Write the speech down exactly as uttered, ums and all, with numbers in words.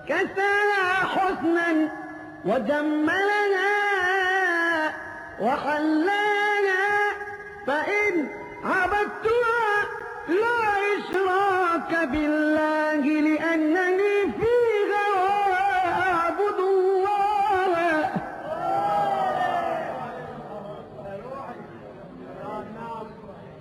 كساها حسنا وجملنا وحلانا، فإن عبدتها لا إشراك